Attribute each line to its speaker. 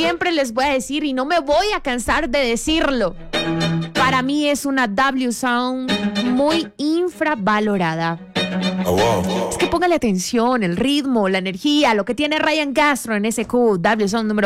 Speaker 1: siempre les voy a decir y no me voy a cansar de decirlo. Para mí es una W-Sound muy infravalorada. Es que póngale atención, el ritmo, la energía, lo que tiene Ryan Castro en ese W-Sound número